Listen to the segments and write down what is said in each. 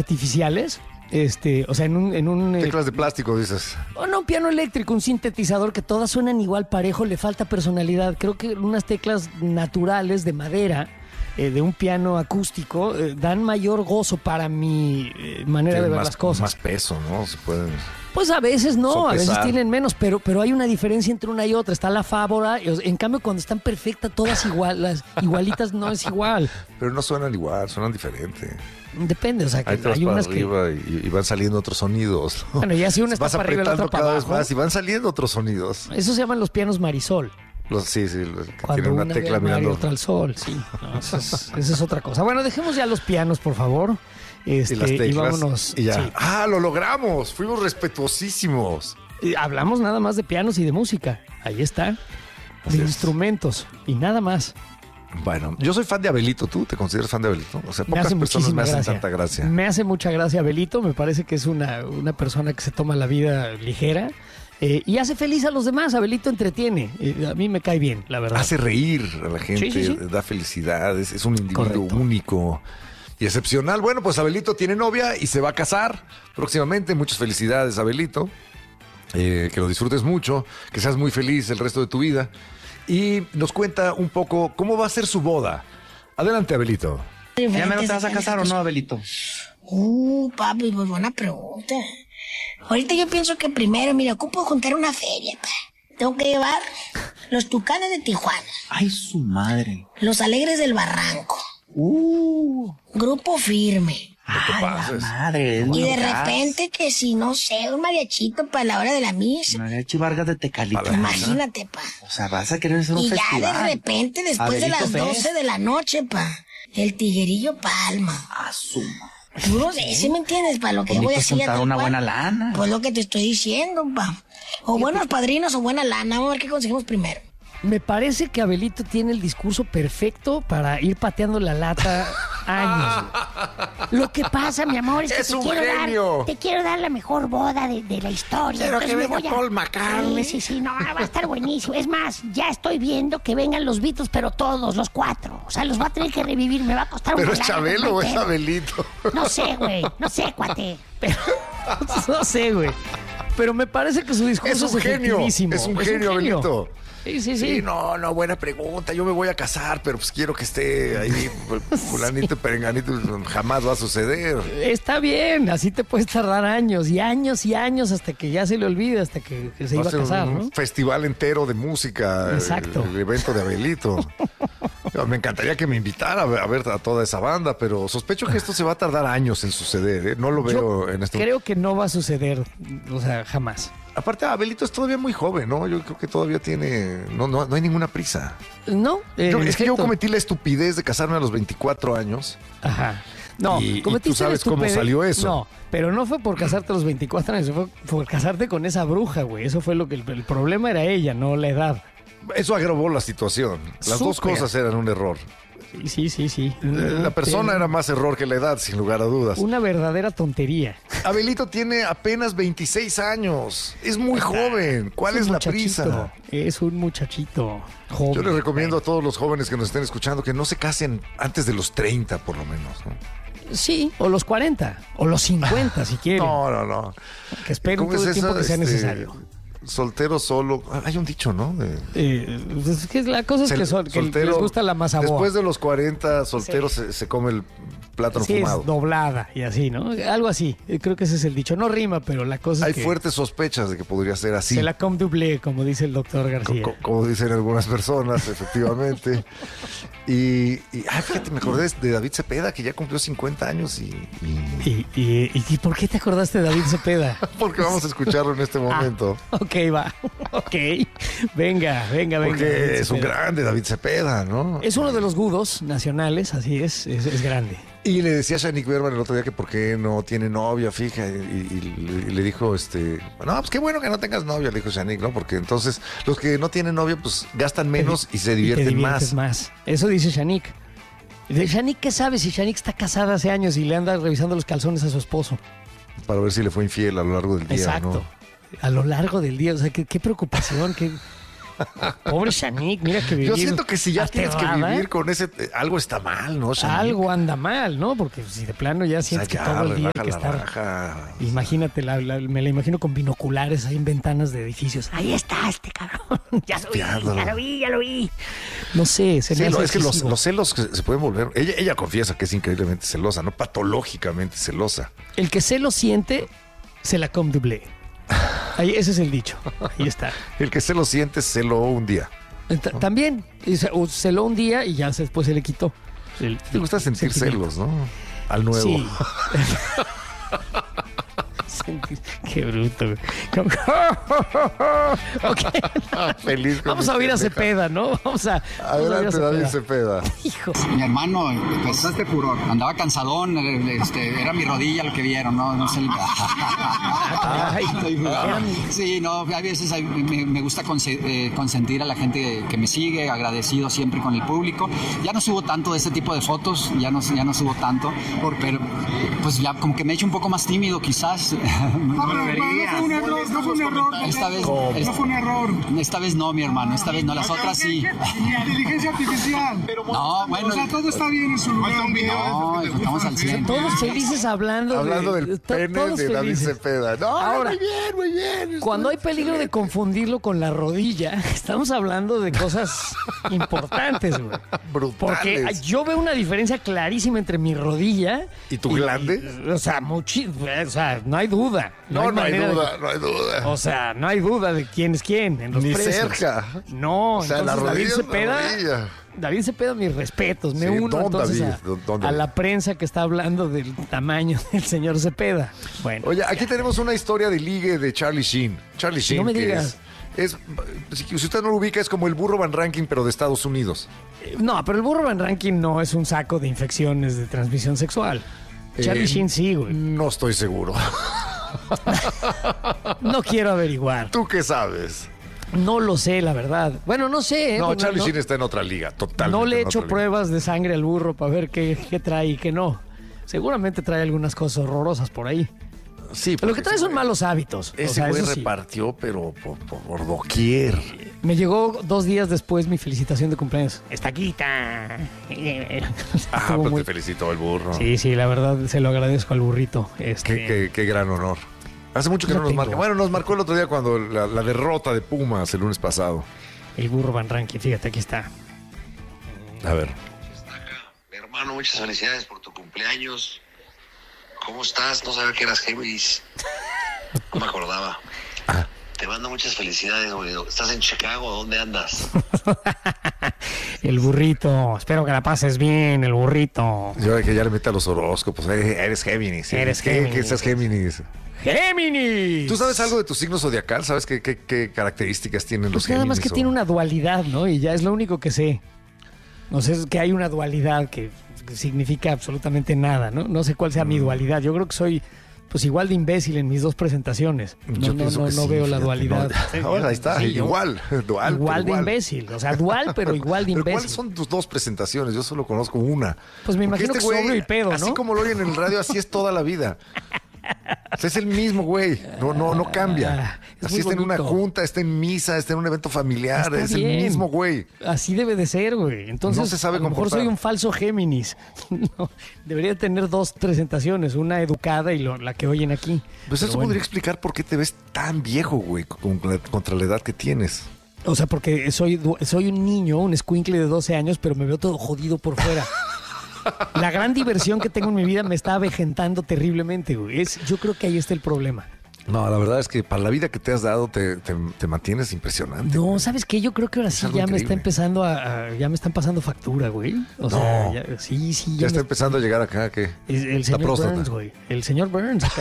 artificiales. O sea, en un Teclas de plástico, dices. o no, un piano eléctrico, un sintetizador que todas suenan igual parejo, le falta personalidad. Creo que unas teclas naturales de madera, de un piano acústico, dan mayor gozo para mi manera de ver las cosas. Más peso, ¿no? Se pueden... Pues a veces no, a veces sopesar. tienen menos, pero hay una diferencia entre una y otra. Está la fábora, en cambio cuando están perfectas, todas las igualitas no es igual. Pero no suenan igual, suenan diferente. Depende, o sea, que Ahí te vas hay para unas que... arriba y van saliendo otros sonidos, ¿no? Bueno, ya si una está Vas para arriba y la apretando otra para cada vez abajo. más y van saliendo otros sonidos. Eso se llaman los pianos Marisol. Sí, los que Cuando tienen una una tecla ve al mar y mirando. otra al sol, sí. No, esa es otra cosa. Bueno, dejemos ya los pianos, por favor. Y las teclas. Y vámonos. Y ya. Sí. ¡Ah, lo logramos! Fuimos respetuosísimos. Hablamos nada más de pianos y de música. Ahí está. Así De es. instrumentos y nada más. Bueno, yo soy fan de Abelito. ¿Tú te consideras fan de Abelito? O sea, Me pocas hace personas muchísima me hacen gracia. tanta gracia. Me hace mucha gracia Abelito. Me parece que es una persona que se toma la vida ligera y hace feliz a los demás. Abelito entretiene. A mí me cae bien, la verdad. Hace reír a la gente, Sí. da felicidad, es un individuo Correcto. único y excepcional. Bueno, pues Abelito tiene novia y se va a casar próximamente. Muchas felicidades, Abelito. Que lo disfrutes mucho, que seas muy feliz el resto de tu vida. Y nos cuenta un poco cómo va a ser su boda. Adelante, Abelito. ¿Ya me te vas a casar o no, Abelito? Papi, pues buena pregunta. Ahorita yo pienso que primero, mira, ocupo juntar una feria, pa. Tengo que llevar los Tucanes de Tijuana, Ay, su madre. los Alegres del Barranco, Grupo Firme. Ay, pases. la madre. es Y muy de gas. repente que si, no sé, un mariachito para la hora de la misa. Mariachi Vargas de Tecalitlán. Para- Imagínate, pa. O sea, vas a querer hacer un Y ya festival. de repente, después de Abelito las Fest. 12 de la noche, pa, el Tiguerillo Palma. A su madre. Tú no sé, ¿sí me entiendes? Para lo que Bonito voy a decir. juntar tal una cual. buena lana. Pues lo que te estoy diciendo, pa. O buenos padrinos o buena lana. Vamos a ver qué conseguimos primero. Me parece que Abelito tiene el discurso perfecto para ir pateando la lata años. Lo que pasa, mi amor, es que ¡Es un genio! te quiero dar la mejor boda de la historia. Quiero que Entonces me venga voy a- Paul McCartney. Sí, no, va a estar buenísimo. Es más, ya estoy viendo que vengan los Beatles, pero todos, los 4. O sea, los va a tener que revivir, me va a costar ¿Pero una es lana Chabelo o es meter. Abelito? No sé, güey, no sé, cuate. Pero, no sé, güey. Pero me parece que su discurso Es un genio, efectivísimo. es un genio, Abelito. Sí. No, buena pregunta. Yo me voy a casar, pero pues quiero que esté ahí fulanito, perenganito. Jamás va a suceder. Está bien, así te puedes tardar años y años y años hasta que ya se le olvide, hasta que se Va iba a ser a casar, un ¿no? festival entero de música. Exacto. El evento de Abelito. Me encantaría que me invitara a ver a toda esa banda, pero sospecho que esto se va a tardar años en suceder, ¿eh? No lo veo Yo en este creo que no va a suceder, o sea, jamás. Aparte, Abelito es todavía muy joven, ¿no? Yo creo que todavía tiene... No hay ninguna prisa. No, Es que yo efecto. cometí la estupidez de casarme a los 24 años. Ajá. No, Y cometiste tú sabes la cómo estupidez- salió eso. No, pero no fue por casarte a los 24 años, fue por casarte con esa bruja, güey. Eso fue lo que el problema era ella, no la edad. Eso agravó la situación. Las dos Súper. cosas eran un error. Sí. La persona era más error que la edad, sin lugar a dudas. Una verdadera tontería. Abelito tiene apenas 26 años. Es muy joven. ¿Cuál es un la muchachito, prisa? Es un muchachito joven. Yo les recomiendo a todos los jóvenes que nos estén escuchando que no se casen antes de los 30, por lo menos, ¿no? Sí, o los 40, o los 50, si quieren. No. Que esperen ¿Cómo todo es el tiempo eso? que sea necesario. Soltero solo. Hay un dicho, ¿no? Es que la cosa es que les gusta la masaboa. Después de los 40, soltero se come el plátano Sí, fumado. es doblada y así, ¿no? Algo así. Creo que ese es el dicho. No rima, pero la cosa Hay es que fuertes sospechas de que podría ser así. se la com doublé, como dice el doctor García. Como dicen algunas personas, efectivamente. Y fíjate, me acordé de David Cepeda, que ya cumplió 50 años ¿Y por qué te acordaste de David Cepeda? porque vamos a escucharlo en este momento. Ok, va. Ok. Venga. Porque David es un Cepeda. grande David Cepeda, ¿no? Es uno de los gudos nacionales, así es grande. Y le decía a Shanique Berman el otro día que por qué no tiene novia, fija, y le dijo, no, pues qué bueno que no tengas novia, le dijo Shanique, ¿no? Porque entonces los que no tienen novia, pues gastan menos y se te divierten diviertes más. Eso dice Shanique. ¿De Shanique qué sabe si Shanique está casada hace años y le anda revisando los calzones a su esposo? Para ver si le fue infiel a lo largo del día, Exacto. ¿no? A lo largo del día, o sea, qué preocupación, Pobre Shanique, mira que vivir. Yo siento que si ya tienes que aterrada, vivir con ese... algo está mal, ¿no, Shanique? algo anda mal, ¿no? Porque si de plano ya O sea, sientes que ya, todo el día hay relaja que la estar... raja. Imagínate, me la imagino con binoculares ahí en ventanas de edificios. Ahí está este cabrón. Ya lo vi, Espiándolo. ya lo vi. No sé, se me Sí, hace es que los excesivo. celos se pueden volver... Ella confiesa que es increíblemente celosa, no patológicamente celosa. El que se lo siente, se la come doublé. Ahí, ese es el dicho. Ahí está. El que se lo siente, celó un día. También, o celó un día y ya después se le quitó. Te gusta sentir sentimiento. celos, ¿no? Al nuevo. Sí. Qué bruto, güey. Ok. Feliz con Vamos mi a oír a pendeja. Cepeda, ¿no? vamos a Adelante, David Cepeda. Hijo. Mi hermano, pues este furor, andaba cansadón, era mi rodilla lo que vieron, no sé. Ay, Sí, no, a veces me gusta consentir a la gente que me sigue, agradecido siempre con el público. Ya no subo tanto de ese tipo de fotos, ya no subo tanto, pero pues ya como que me he hecho un poco más tímido quizás. No fue un error. Esta vez, No fue un error. esta vez no, mi hermano, esta vez no, las otras sí. Ni inteligencia artificial. No, bueno. O sea, todo está bien en su lugar. No, estamos al 100. Todos felices hablando Del pene todos de David felices. Cepeda. No, Ahora, muy bien. Cuando hay peligro de confundirlo con la rodilla, estamos hablando de cosas importantes, güey. Brutales. Porque yo veo una diferencia clarísima entre mi rodilla ¿Y tu glande? o sea, no hay duda. No hay manera duda, no hay duda. O sea, no hay duda de quién es quién en los Ni precios. cerca. No, O sea, entonces la David rodilla es la Cepeda, rodilla. David Cepeda, mis respetos. Me Sí, uno don entonces David, don a David. la prensa que está hablando del tamaño del señor Cepeda. Bueno, Oye, aquí tenemos una historia de ligue de Charlie Sheen. Charlie Sheen, No me que digas. si usted no lo ubica, es como el burro Van Ranking, pero de Estados Unidos. no, pero el burro Van Ranking no es un saco de infecciones de transmisión sexual. Charlie Sheen sí, güey. No estoy seguro. No quiero averiguar. ¿Tú qué sabes? No lo sé, la verdad. Bueno, no sé. No, porque Charlie Sheen está en otra liga, totalmente. no le he en hecho otra liga. pruebas de sangre al burro para ver qué trae y qué no. Seguramente trae algunas cosas horrorosas por ahí. Sí, Pero lo que trae son malos hábitos. O Ese sea, güey eso sí. repartió, pero por doquier. Me llegó 2 días después mi felicitación de cumpleaños. Estaquita. Ah, Estuvo pues muy- te felicito el burro. Sí, la verdad se lo agradezco al burrito. Qué gran honor. Hace mucho que No no nos tengo. marca. Bueno, nos marcó el otro día cuando la derrota de Pumas el lunes pasado. El burro Van Ranking, fíjate, aquí está. A ver. Mi hermano, muchas felicidades por tu cumpleaños. ¿Cómo estás? No sabía que eras Géminis. No me acordaba. Te mando muchas felicidades, güey. ¿Estás en Chicago? ¿Dónde andas? El burrito, espero que la pases bien, el burrito. Yo que ya le mete a los horóscopos. Eres Géminis. Eres ¿Qué? Géminis. ¿Qué estás Géminis? ¡Géminis! ¿Tú sabes algo de tu signo zodiacal? ¿Sabes qué características tienen los Pues Géminis? nada más que tiene una dualidad, ¿no? Y ya es lo único que sé. No sé, es que hay una dualidad que significa absolutamente nada, ¿no? No sé cuál sea mi dualidad. Yo creo que soy pues igual de imbécil en mis 2 presentaciones. Yo pienso que sí, veo la fíjate, dualidad. no. Ahora ahí está, Sí, yo- igual Igual de igual. imbécil. O sea, dual, pero igual de ¿Pero imbécil. cuáles son tus 2 presentaciones? Yo solo conozco una. Pues me Porque imagino que güey, sobrio y pedo, ¿no? Así como lo oyen en el radio, así es toda la vida. O sea, es el mismo güey, no cambia. Es Así muy está en una bonito. junta, está en misa, está en un evento familiar, Está es el bien. mismo güey. Así debe de ser, güey. Entonces, No se sabe a lo mejor comportar. soy un falso Géminis. No, debería tener 2 presentaciones, una educada y la que oyen aquí. Pues Pero eso bueno. podría explicar por qué te ves tan viejo, güey, contra la edad que tienes. O sea, porque soy un niño, un escuincle de 12 años, pero me veo todo jodido por fuera. La gran diversión que tengo en mi vida me está avejentando terriblemente, güey. Yo creo que ahí está el problema. No, la verdad es que para la vida que te has dado te mantienes impresionante. No, güey. ¿sabes qué? Yo creo que ahora sí algo ya me está increíble. empezando ya me están pasando factura, güey. O sea, sí. Ya está empezando a llegar acá, ¿qué? El La señor próstata. Burns, güey. El señor Burns, acá.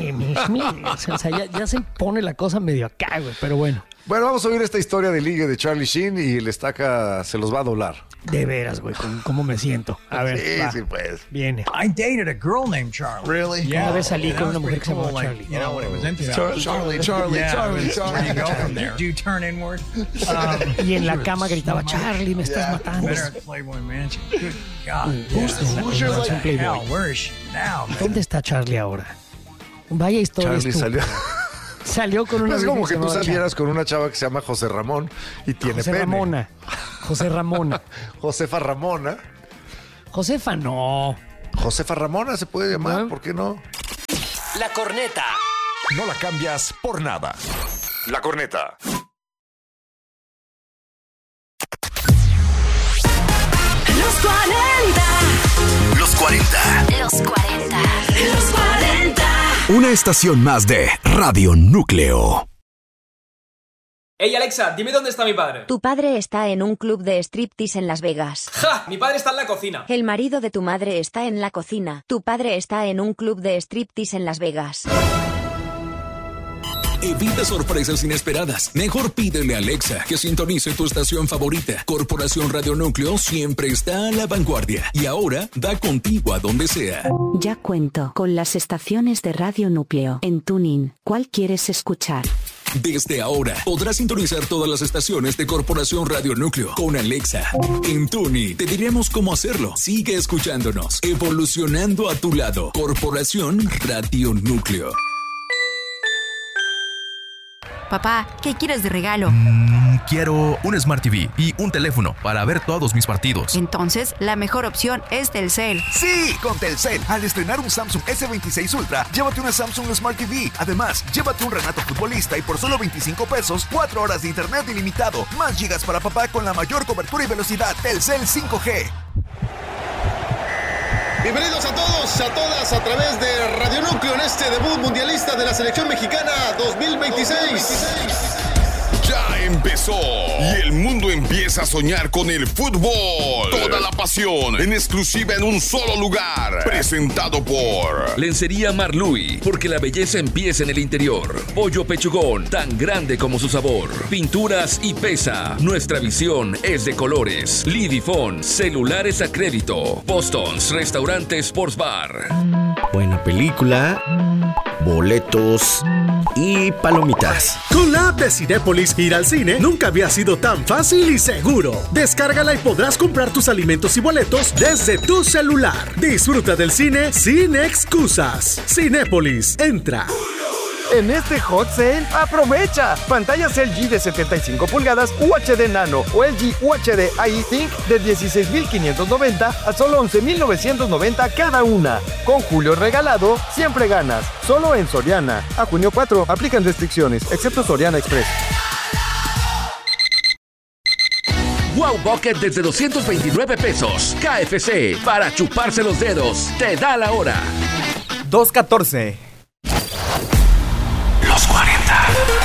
O sea, ya se pone la cosa medio acá, güey. Pero bueno, Bueno, vamos a oír esta historia de ligue de Charlie Sheen y el estaca se los va a doblar. de veras, güey, ¿cómo me siento? A ver, va. Sí, pues. Viene. I dated a girl named Charlie. Really? Una vez salí con that una was mujer que se pretty llamaba cool, Charlie. You know, when it was into that. Charlie. Yeah, where you go from there. Do you turn inward? Y en la cama gritaba, Charlie, me estás matando. Better at Playboy Mansion. Good God. Who's your What the Playboy? hell? Where is she now? ¿Dónde está Charlie ahora? Vaya historia Charlie estúpida. salió. Salió con una No es como vieja que tú llamada salieras con una chava que se llama José Ramón y tiene José pene. Ramona. José Ramona. Josefa Ramona. Josefa no. Josefa Ramona se puede llamar, ¿No? ¿por qué no? La corneta. No la cambias por nada. La corneta. Los 40. Los 40. Los 40. Los 40. Una estación más de Radio Núcleo. Ey, Alexa, dime dónde está mi padre. Tu padre está en un club de striptease en Las Vegas. ¡Ja! Mi padre está en la cocina. El marido de tu madre está en la cocina. Tu padre está en un club de striptease en Las Vegas. Evita sorpresas inesperadas. Mejor pídele a Alexa que sintonice tu estación favorita. Corporación Radio Núcleo siempre está a la vanguardia. Y ahora da contigo a donde sea. Ya cuento con las estaciones de Radio Núcleo. En TuneIn, ¿cuál quieres escuchar? Desde ahora podrás sintonizar todas las estaciones de Corporación Radio Núcleo con Alexa. En TuneIn te diremos cómo hacerlo. Sigue escuchándonos. Evolucionando a tu lado. Corporación Radio Núcleo. Papá, ¿qué quieres de regalo? Quiero un Smart TV y un teléfono para ver todos mis partidos. Entonces, la mejor opción es Telcel. Sí, con Telcel. Al estrenar un Samsung S26 Ultra, llévate una Samsung Smart TV. Además, llévate un Renato Futbolista y por solo 25 pesos, 4 horas de internet ilimitado. Más gigas para papá con la mayor cobertura y velocidad. Telcel 5G. Bienvenidos a todos, a todas, a través de Radio Núcleo en este debut mundialista de la selección mexicana 2026. Ya empezó y el mundo empieza a soñar con el fútbol. Toda la pasión en exclusiva en un solo lugar. Presentado por Lencería Marluy, porque la belleza empieza en el interior. Pollo Pechugón, tan grande como su sabor. Pinturas y Pesa, nuestra visión es de colores. Lidifón, celulares a crédito. Boston's, restaurante Sports Bar. Buena película, boletos y palomitas. Con la app de Cinépolis, ir al cine nunca había sido tan fácil y seguro. Descárgala y podrás comprar tus alimentos y boletos desde tu celular. Disfruta del cine sin excusas. Cinépolis, entra. En este hot sale, aprovecha pantallas LG de 75 pulgadas UHD Nano o LG UHD iThink de 16,590 a solo 11,990 cada una. Con Julio regalado, siempre ganas. Solo en Soriana. A junio 4, aplican restricciones, excepto Soriana Express. Wow Bucket desde 229 pesos. KFC, para chuparse los dedos. Te da la hora. 2:14. Los 40.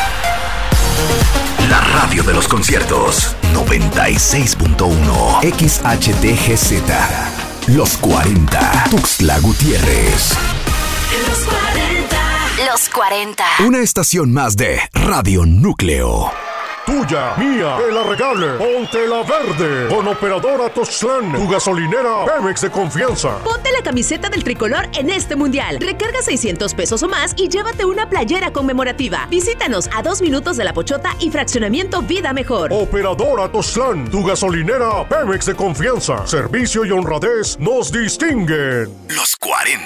La radio de los conciertos. 96.1 XHTGZ. Los 40. Tuxtla Gutiérrez. Los 40. Los 40. Una estación más de Radio Núcleo. Tuya, mía, que la regale. Ponte la verde. Con Operadora Tuxtlan, tu gasolinera Pemex de confianza. Ponte la camiseta del tricolor en este mundial. Recarga 600 pesos o más y llévate una playera conmemorativa. Visítanos a 2 minutos de La Pochota y Fraccionamiento Vida Mejor. Operadora Tuxtlan, tu gasolinera Pemex de confianza. Servicio y honradez nos distinguen. Los 40.